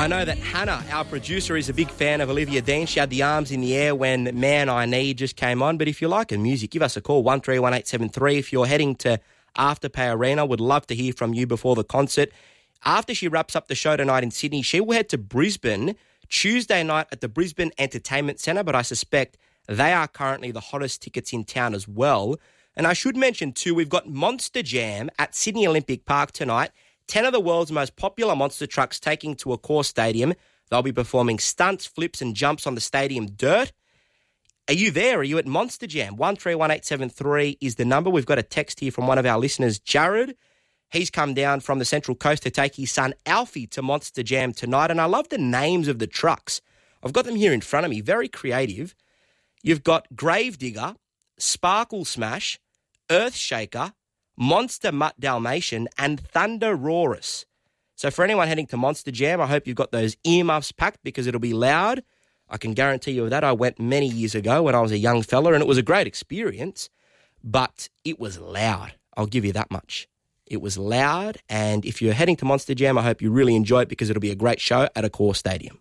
I know that Hannah, our producer, is a big fan of Olivia Dean. She had the arms in the air when Man I Need just came on. But if you like her music, give us a call, 131873. If you're heading to Afterpay Arena, would love to hear from you before the concert. After she wraps up the show tonight in Sydney, she will head to Brisbane Tuesday night at the Brisbane Entertainment Centre, but I suspect they are currently the hottest tickets in town as well. And I should mention too, we've got Monster Jam at Sydney Olympic Park tonight. 10 of the world's most popular monster trucks taking to Accor Stadium. They'll be performing stunts, flips and jumps on the stadium dirt. Are you there? Are you at Monster Jam? 131873 is the number. We've got a text here from one of our listeners, Jared. He's come down from the Central Coast to take his son Alfie to Monster Jam tonight. And I love the names of the trucks. I've got them here in front of me. Very creative. You've got Gravedigger, Sparkle Smash, Earth Shaker, Monster Mutt Dalmatian and Thunder Roarus. So for anyone heading to Monster Jam, I hope you've got those earmuffs packed because it'll be loud. I can guarantee you of that. I went many years ago when I was a young fella and it was a great experience, but it was loud. I'll give you that much. It was loud, and if you're heading to Monster Jam, I hope you really enjoy it because it'll be a great show at Accor Stadium.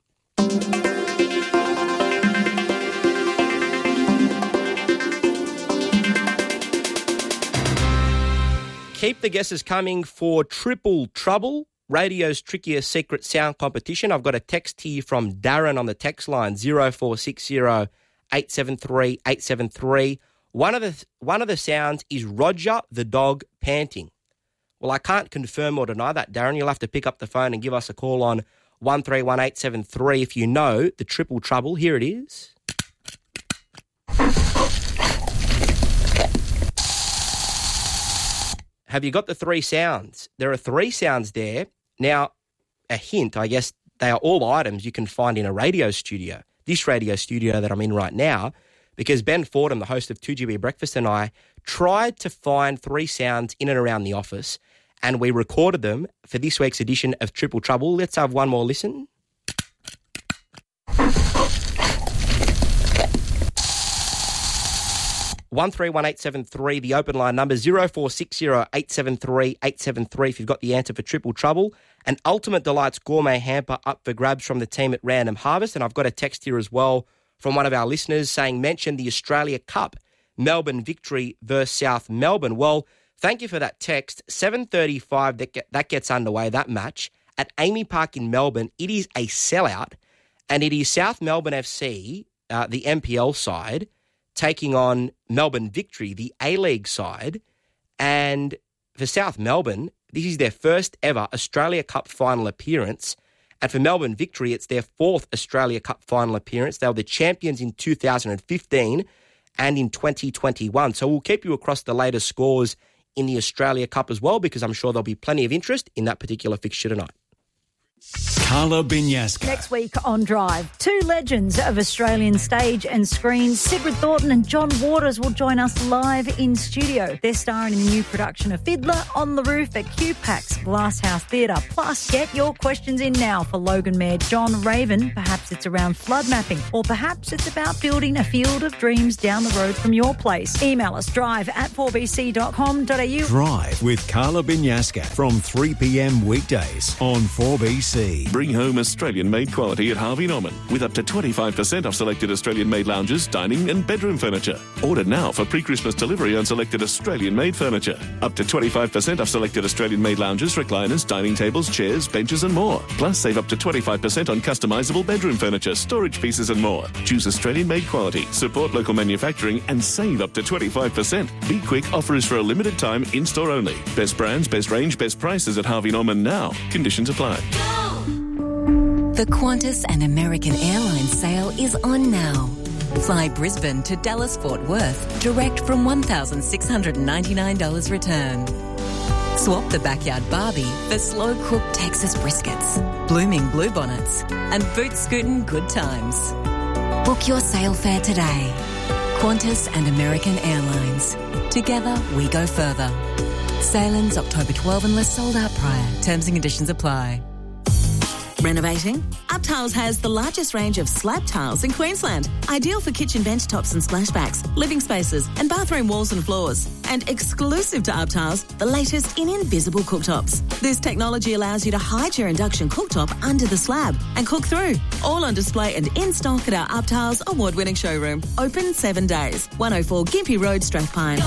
Keep the guesses coming for Triple Trouble, radio's trickiest secret sound competition. I've got a text here from Darren on the text line, 0460 873 873. One of the sounds is Roger the dog panting. Well, I can't confirm or deny that, Darren. You'll have to pick up the phone and give us a call on 131873 if you know the Triple Trouble. Here it is. Have you got the three sounds? There are three sounds there. Now, a hint, I guess they are all items you can find in a radio studio. This radio studio that I'm in right now, because Ben Fordham, the host of 2GB Breakfast, and I tried to find three sounds in and around the office, and we recorded them for this week's edition of Triple Trouble. Let's have one more listen. 131873, the open line number, 0460 873 873 if you've got the answer for Triple Trouble. An Ultimate Delights gourmet hamper up for grabs from the team at Random Harvest. And I've got a text here as well from one of our listeners saying, mention the Australia Cup, Melbourne victory versus South Melbourne. Well, thank you for that text. 7:35, that gets underway, that match, at Amy Park in Melbourne. It is a sellout, and it is South Melbourne FC, the MPL side, taking on Melbourne Victory, the A-League side. And for South Melbourne, this is their first ever Australia Cup final appearance. And for Melbourne Victory, it's their fourth Australia Cup final appearance. They were the champions in 2015 and in 2021. So we'll keep you across the latest scores in the Australia Cup as well, because I'm sure there'll be plenty of interest in that particular fixture tonight. Carla Binyaska. Next week on Drive, two legends of Australian stage and screen, Sigrid Thornton and John Waters, will join us live in studio. They're starring in the new production of Fiddler on the Roof at Q-Pax Glasshouse Theatre. Plus, get your questions in now for Logan Mayor John Raven. Perhaps it's around flood mapping, or perhaps it's about building a field of dreams down the road from your place. Email us, drive@4bc.com.au. Drive with Carla Binyaska from 3 p.m. weekdays on 4BC. Bring home Australian-made quality at Harvey Norman with up to 25% off selected Australian-made lounges, dining and bedroom furniture. Order now for pre-Christmas delivery on selected Australian-made furniture. Up to 25% off selected Australian-made lounges, recliners, dining tables, chairs, benches and more. Plus, save up to 25% on customisable bedroom furniture, storage pieces and more. Choose Australian-made quality, support local manufacturing and save up to 25%. Be quick, offer is for a limited time, in-store only. Best brands, best range, best prices at Harvey Norman now. Conditions apply. The Qantas and American Airlines sale is on now. Fly Brisbane to Dallas Fort Worth direct from $1,699 return. Swap the backyard Barbie for slow-cooked Texas briskets, blooming bluebonnets and boot scootin' good times. Book your sale fare today. Qantas and American Airlines. Together we go further. Sale ends October 12 unless sold out prior. Terms and conditions apply. Renovating? UpTiles has the largest range of slab tiles in Queensland, ideal for kitchen bench tops and splashbacks, living spaces and bathroom walls and floors. And exclusive to UpTiles, the latest in invisible cooktops. This technology allows you to hide your induction cooktop under the slab and cook through. All on display and in stock at our UpTiles award-winning showroom. Open 7 days. 104 Gympie Road, Strathpine.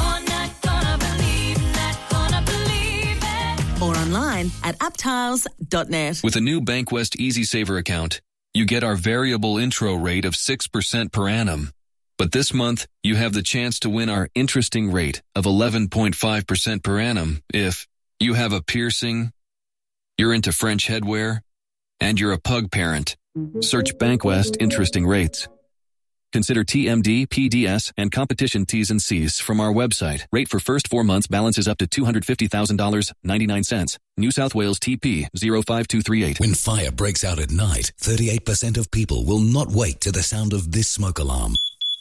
Or online at uptiles.net. With a new Bankwest EasySaver account, you get our variable intro rate of 6% per annum. But this month, you have the chance to win our interesting rate of 11.5% per annum if you have a piercing, you're into French headwear, and you're a pug parent. Search Bankwest Interesting Rates. Consider TMD, PDS, and competition T's and C's from our website. Rate for first 4 months balances up to $250,000.99. New South Wales TP 05238. When fire breaks out at night, 38% of people will not wake to the sound of this smoke alarm.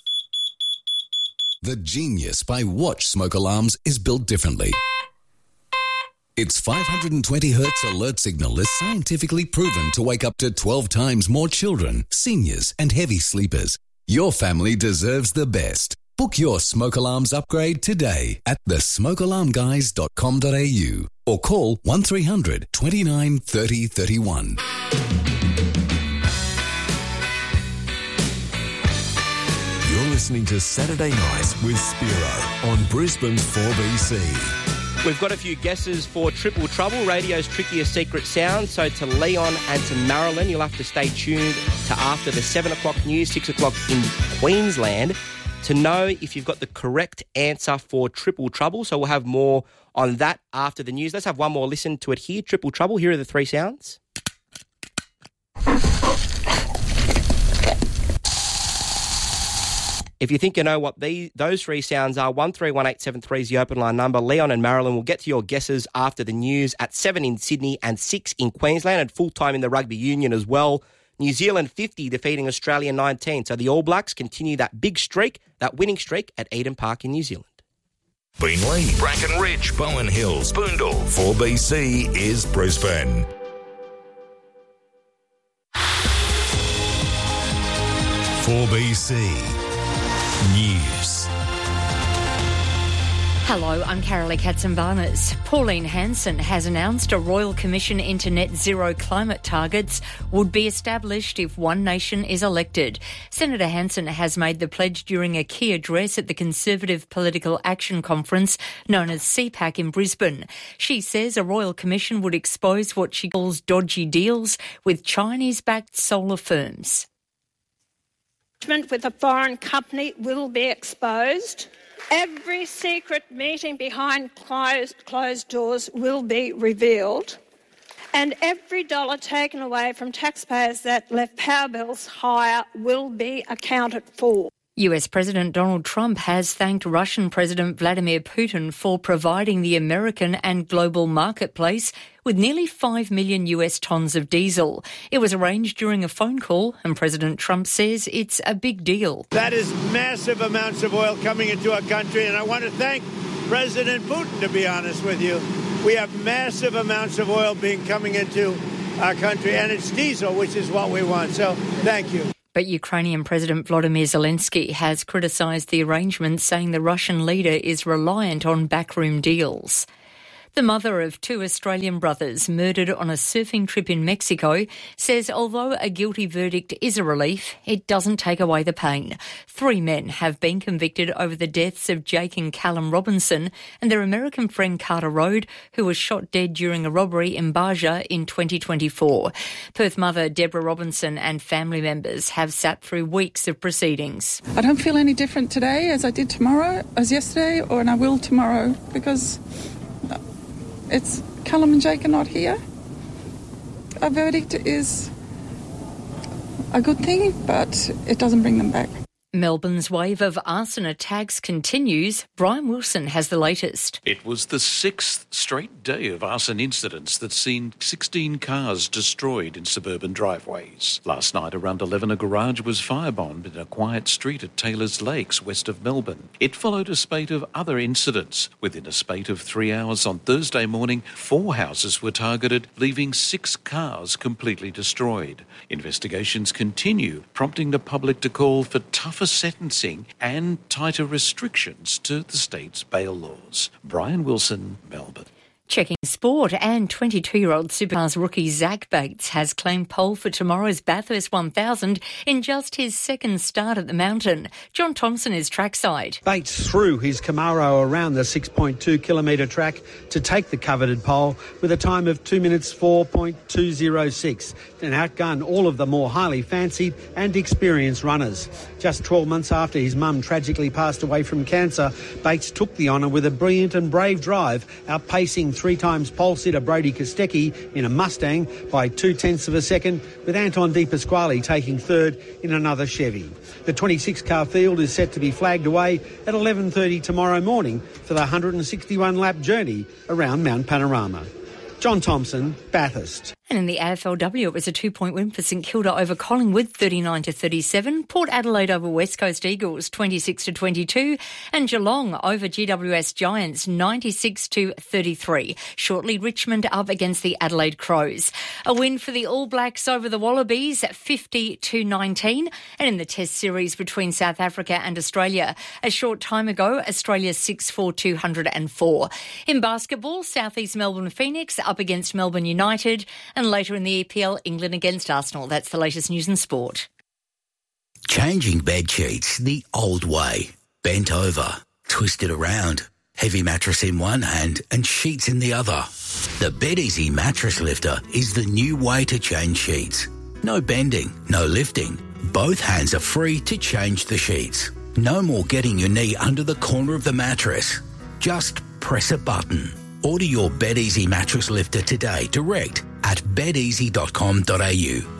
The Genius by Watch smoke alarms is built differently. Its 520 hertz alert signal is scientifically proven to wake up to 12 times more children, seniors, and heavy sleepers. Your family deserves the best. Book your smoke alarms upgrade today at thesmokealarmguys.com.au or call 1300 29 30 31. You're listening to Saturday Night with Spiro on Brisbane's 4BC. We've got a few guesses for Triple Trouble, radio's trickiest secret sound. So to Leon and to Marilyn, you'll have to stay tuned to after the 7 o'clock news, 6 o'clock in Queensland, to know if you've got the correct answer for Triple Trouble. So we'll have more on that after the news. Let's have one more listen to it here. Triple Trouble, here are the three sounds. If you think you know what those three sounds are, 131873 is the open line number. Leon and Marilyn will get to your guesses after the news at 7 in Sydney and 6 in Queensland, and full-time in the rugby union as well. New Zealand 50 defeating Australia 19. So the All Blacks continue that big streak, that winning streak at Eden Park in New Zealand. Beenleigh, Brackenridge, Bowen Hills, Boondall. 4BC is Brisbane. "4BC News. Hello, I'm Carolee Katzenbarnes. Pauline Hanson has announced a Royal Commission into net zero climate targets would be established if One Nation is elected. Senator Hanson has made the pledge during a key address at the Conservative Political Action Conference known as CPAC in Brisbane. She says a Royal Commission would expose what she calls dodgy deals with Chinese-backed solar firms. With a foreign company will be exposed. Every secret meeting behind closed doors will be revealed. And every dollar taken away from taxpayers that left power bills higher will be accounted for. US President Donald Trump has thanked Russian President Vladimir Putin for providing the American and global marketplace with nearly 5 million US tonnes of diesel. It was arranged during a phone call, and President Trump says it's a big deal. That is massive amounts of oil coming into our country, and I want to thank President Putin, to be honest with you. We have massive amounts of oil coming into our country, and it's diesel, which is what we want. So thank you. But Ukrainian President Volodymyr Zelensky has criticised the arrangement, saying the Russian leader is reliant on backroom deals. The mother of 2 Australian brothers murdered on a surfing trip in Mexico says although a guilty verdict is a relief, it doesn't take away the pain. 3 men have been convicted over the deaths of Jake and Callum Robinson and their American friend Carter Road, who was shot dead during a robbery in Baja in 2024. Perth mother Deborah Robinson and family members have sat through weeks of proceedings. I don't feel any different today as I did tomorrow, as yesterday, and I will tomorrow, because it's Callum and Jake are not here. A verdict is a good thing, but it doesn't bring them back. Melbourne's wave of arson attacks continues. Brian Wilson has the latest. It was the 6th straight day of arson incidents that's seen 16 cars destroyed in suburban driveways. Last night around 11, a garage was firebombed in a quiet street at Taylors Lakes, west of Melbourne. It followed a spate of other incidents. Within a spate of 3 hours on Thursday morning, 4 houses were targeted, leaving 6 cars completely destroyed. Investigations continue, prompting the public to call for tougher sentencing and tighter restrictions to the state's bail laws. Brian Wilson, Melbourne. Checking sport, and 22-year-old Supercars rookie Zach Bates has claimed pole for tomorrow's Bathurst 1000 in just his second start at the mountain. John Thompson is trackside. Bates threw his Camaro around the 6.2-kilometre track to take the coveted pole with a time of 2 minutes 4.206 and outgunned all of the more highly fancied and experienced runners. Just 12 months after his mum tragically passed away from cancer, Bates took the honour with a brilliant and brave drive, outpacing 3 times pole sitter Brody Kostecki in a Mustang by 0.2 of a second, with Anton De Pasquale taking third in another Chevy. The 26-car field is set to be flagged away at 11:30 tomorrow morning for the 161-lap journey around Mount Panorama. John Thompson, Bathurst. And in the AFLW, it was a 2-point win for St Kilda over Collingwood, 39-37. Port Adelaide over West Coast Eagles, 26-22. And Geelong over GWS Giants, 96-33. Shortly, Richmond up against the Adelaide Crows. A win for the All Blacks over the Wallabies, 50-19. And in the Test series between South Africa and Australia, a short time ago, Australia 6-4-204. In basketball, South East Melbourne Phoenix up against Melbourne United. And later in the EPL, England against Arsenal. That's the latest news and sport. Changing bed sheets the old way. Bent over, twisted around, heavy mattress in one hand and sheets in the other. The BedEasy Mattress Lifter is the new way to change sheets. No bending, no lifting. Both hands are free to change the sheets. No more getting your knee under the corner of the mattress. Just press a button. Order your BedEasy Mattress Lifter today direct at bedeasy.com.au.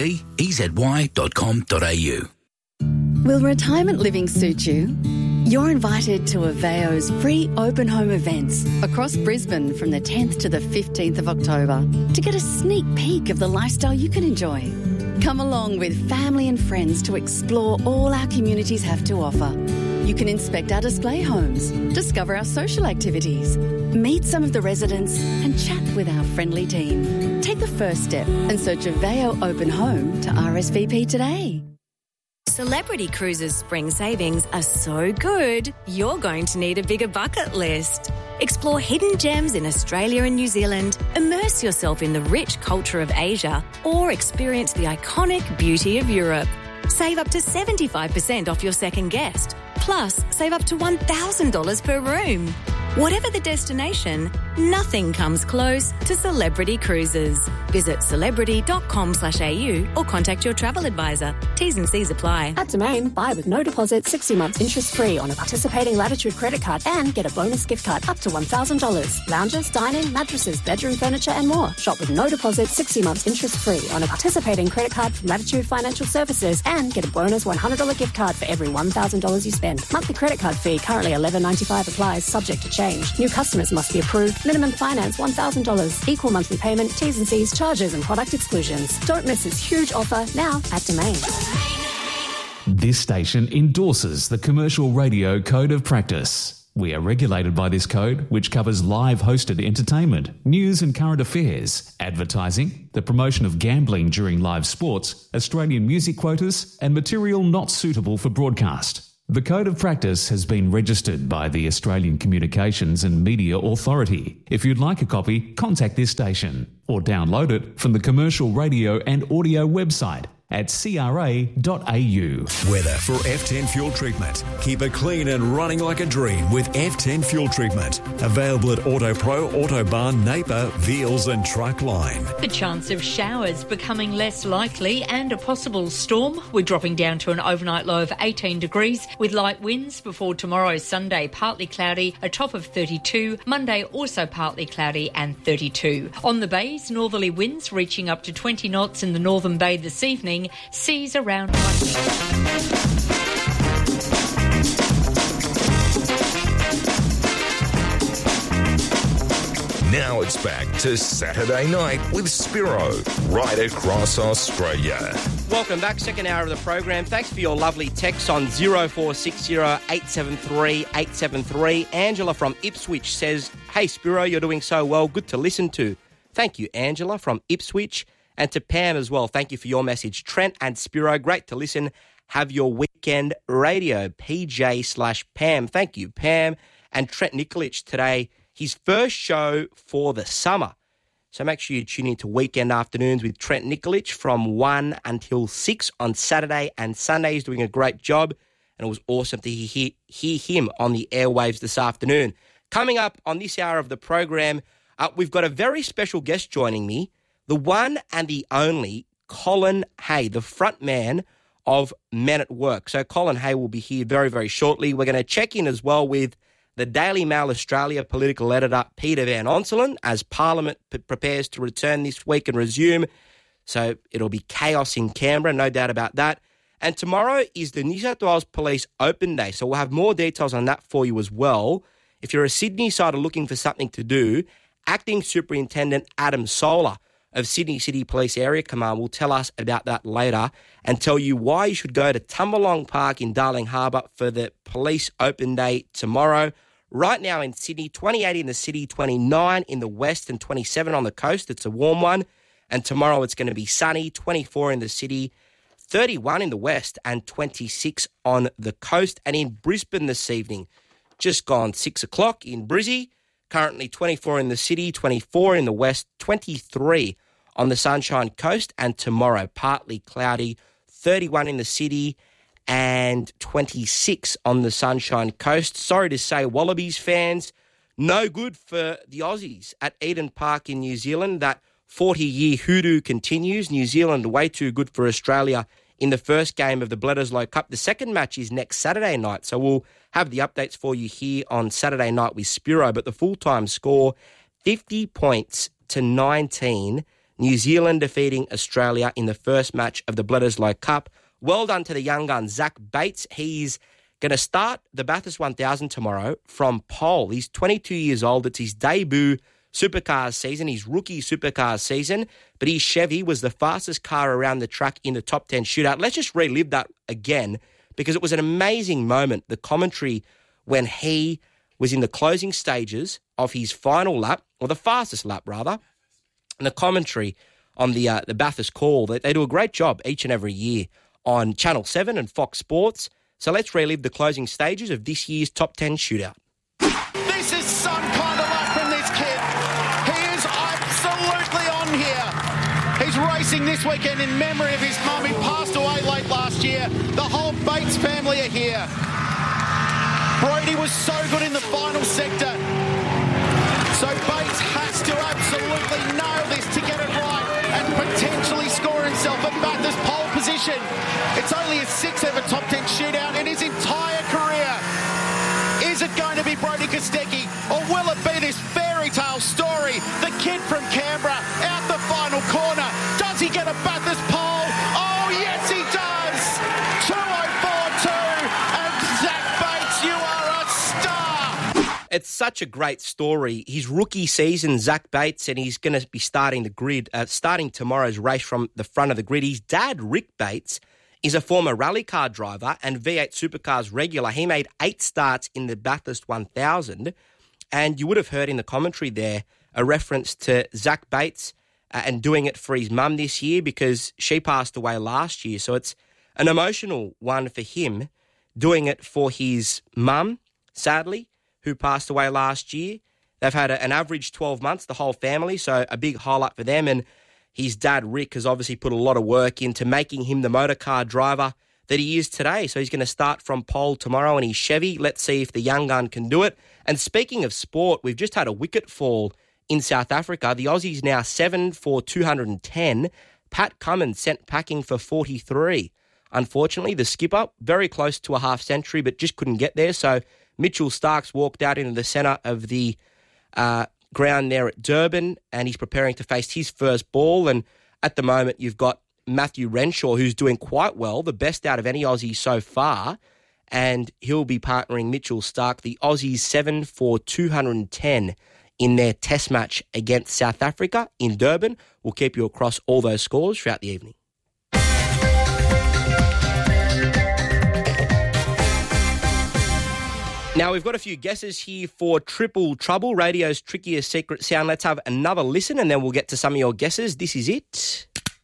BEDEZY.com.au. Will retirement living suit you? You're invited to Aveo's free open home events across Brisbane from the 10th to the 15th of October to get a sneak peek of the lifestyle you can enjoy. Come along with family and friends to explore all our communities have to offer. You can inspect our display homes, discover our social activities, meet some of the residents and chat with our friendly team. Take the first step and search Aveo Open Home to RSVP today. Celebrity Cruises spring savings are so good, you're going to need a bigger bucket list. Explore hidden gems in Australia and New Zealand, immerse yourself in the rich culture of Asia, or experience the iconic beauty of Europe. Save up to 75% off your second guest. Plus, save up to $1,000 per room. Whatever the destination, nothing comes close to Celebrity Cruises. Visit celebrity.com.au or contact your travel advisor. T's and C's apply. At Domain, buy with no deposit, 60 months interest-free on a participating Latitude credit card and get a bonus gift card up to $1,000. Lounges, dining, mattresses, bedroom furniture and more. Shop with no deposit, 60 months interest-free on a participating credit card from Latitude Financial Services and get a bonus $100 gift card for every $1,000 you spend. Monthly credit card fee currently $11.95 applies, subject to change. New customers must be approved. Minimum finance $1,000. Equal monthly payment. T's and C's, charges and product exclusions. Don't miss this huge offer now at Domain. This station endorses the Commercial Radio Code of Practice. We are regulated by this code, which covers live hosted entertainment, news and current affairs, advertising, the promotion of gambling during live sports, Australian music quotas, and material not suitable for broadcast. The Code of Practice has been registered by the Australian Communications and Media Authority. If you'd like a copy, contact this station or download it from the Commercial Radio and Audio website at cra.au. Weather for F10 Fuel Treatment. Keep it clean and running like a dream with F10 Fuel Treatment. Available at AutoPro, Autobarn, Napier, Veals and Truckline. The chance of showers becoming less likely and a possible storm. We're dropping down to an overnight low of 18 degrees with light winds before tomorrow, Sunday, partly cloudy, a top of 32. Monday, also partly cloudy and 32. On the bays, northerly winds reaching up to 20 knots in the Northern Bay this evening. Seas around 1 metre. Now it's back to Saturday Night with Spiro, right across Australia. Welcome back, second hour of the program. Thanks for your lovely texts on 0460 873 873. Angela from Ipswich says, "Hey Spiro, you're doing so well. Good to listen to." Thank you, Angela from Ipswich. And to Pam as well, thank you for your message. Trent and Spiro, great to listen. Have your weekend radio. PJ/Pam. Thank you, Pam. And Trent Nikolic today, his first show for the summer. So make sure you tune in to Weekend Afternoons with Trent Nikolic from 1 until 6 on Saturday and Sunday. He's doing a great job, and it was awesome to hear him on the airwaves this afternoon. Coming up on this hour of the program, we've got a very special guest joining me, the one and the only Colin Hay, the front man of Men at Work. So Colin Hay will be here very, very shortly. We're going to check in as well with the Daily Mail Australia political editor, Peter Van Onselen, as Parliament prepares to return this week and resume. So it'll be chaos in Canberra, no doubt about that. And tomorrow is the New South Wales Police Open Day, so we'll have more details on that for you as well. If you're a Sydney sider looking for something to do, Acting Superintendent Adam Solar of Sydney City Police Area Command will tell us about that later and tell you why you should go to Tumbalong Park in Darling Harbour for the Police Open Day tomorrow. Right now in Sydney, 28 in the city, 29 in the west and 27 on the coast. It's a warm one. And tomorrow it's going to be sunny, 24 in the city, 31 in the west and 26 on the coast. And in Brisbane this evening, just gone 6 o'clock in Brizzy. Currently 24 in the city, 24 in the west, 23 on the Sunshine Coast, and tomorrow partly cloudy, 31 in the city and 26 on the Sunshine Coast. Sorry to say, Wallabies fans, no good for the Aussies at Eden Park in New Zealand. That 40-year hoodoo continues. New Zealand way too good for Australia in the first game of the Bledisloe Cup. The second match is next Saturday night, so we'll have the updates for you here on Saturday night with Spiro. But the full-time score, 50 points to 19, New Zealand defeating Australia in the first match of the Bledisloe Cup. Well done to the young gun, Zach Bates. He's going to start the Bathurst 1000 tomorrow from pole. He's 22 years old. It's his debut supercars season, his rookie supercars season, but his Chevy was the fastest car around the track in the top 10 shootout. Let's just relive that again because it was an amazing moment, the commentary when he was in the closing stages of his final lap, or the fastest lap rather, and the commentary on the Bathurst call. They do a great job each and every year on Channel 7 and Fox Sports. So let's relive the closing stages of this year's top 10 shootout. This is some kind of luck from this kid. He is absolutely on here. He's racing this weekend in memory of his mum who passed away late last year. The whole Bates family are here. Brodie was so good in the final sector. So Bates has to absolutely nail this to get it right and potentially score himself a Bathurst pole position. It's only his 6th ever top 10 shootout in his entire career. Is it going to be Brodie Kostecki, or will it be this fairy tale story? The kid from Canberra out the final corner. Does he get a Bathurst pole? Oh, yes, he does. 2042, and Zach Bates, you are a star. It's such a great story. His rookie season, Zach Bates, and he's going to be starting the grid, starting tomorrow's race from the front of the grid. His dad, Rick Bates, is a former rally car driver and V8 Supercars regular. He made 8 starts in the Bathurst 1000. And you would have heard in the commentary there a reference to Zach Bates and doing it for his mum this year because she passed away last year. So it's an emotional one for him, doing it for his mum, sadly, who passed away last year. They've had an average 12 months, the whole family, so a big highlight for them. And his dad, Rick, has obviously put a lot of work into making him the motor car driver that he is today. So he's going to start from pole tomorrow in his Chevy. Let's see if the young gun can do it. And speaking of sport, we've just had a wicket fall in South Africa. The Aussies now 7 for 210. Pat Cummins sent packing for 43. Unfortunately, the skipper, very close to a half century, but just couldn't get there. So Mitchell Starks walked out into the centre of the ground there at Durban, and he's preparing to face his first ball. And at the moment, you've got Matthew Renshaw, who's doing quite well, the best out of any Aussie so far, and he'll be partnering Mitchell Stark, the Aussies 7 for 210 in their test match against South Africa in Durban. We'll keep you across all those scores throughout the evening. Now, we've got a few guesses here for Triple Trouble, radio's trickiest secret sound. Let's have another listen and then we'll get to some of your guesses. This is it.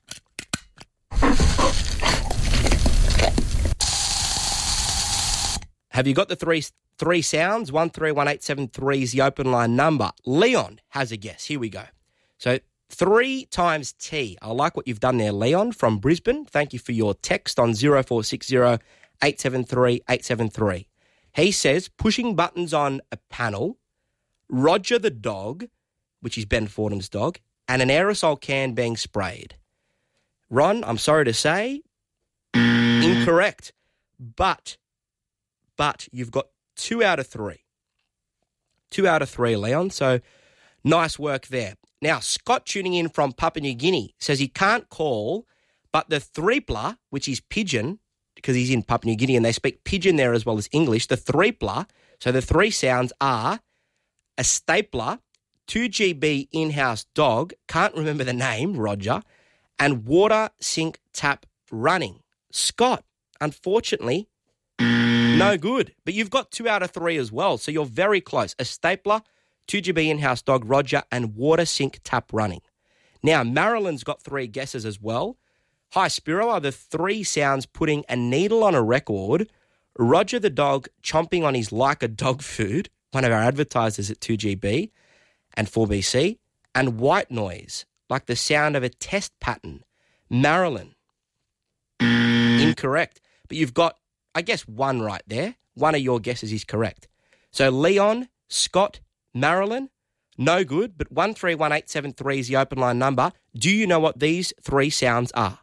Have you got the three sounds? 131873 is the open line number. Leon has a guess. Here we go. So 3 times T. I like what you've done there, Leon from Brisbane. Thank you for your text on 0460 873 873. He says, pushing buttons on a panel, Roger the dog, which is Ben Fordham's dog, and an aerosol can being sprayed. Ron, I'm sorry to say, incorrect. But you've got 2 out of 3. 2 out of 3, Leon. So nice work there. Now, Scott tuning in from Papua New Guinea says he can't call, but the threepler, which is pigeon, because he's in Papua New Guinea and they speak pidgin there as well as English, the threepler, so the 3 sounds are a stapler, 2GB in-house dog, can't remember the name, Roger, and water, sink, tap, running. Scott, unfortunately, no good. But you've got 2 out of 3 as well, so you're very close. A stapler, 2GB in-house dog, Roger, and water, sink, tap, running. Now, Marilyn's got 3 guesses as well. Hi, Spiro, are the 3 sounds putting a needle on a record, Roger the dog chomping on his like a dog food, one of our advertisers at 2GB and 4BC, and white noise, like the sound of a test pattern. Marilyn. Incorrect. But you've got, I guess, 1 right there. One of your guesses is correct. So Leon, Scott, Marilyn, no good, but 131873 is the open line number. Do you know what these 3 sounds are?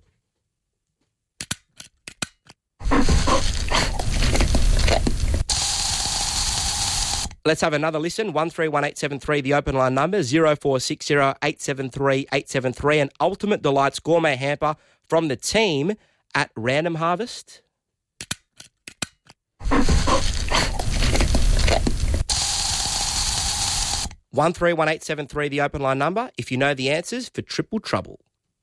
Let's have another listen. 131873, the open line number, 0460 873 873, an Ultimate Delights gourmet hamper from the team at Random Harvest. One 131873, the open line number, if you know the answers for Triple Trouble.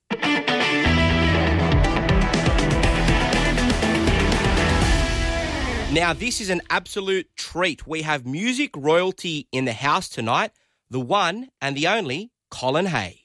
Now, this is an absolute treat. We have music royalty in the house tonight, the one and the only Colin Hay.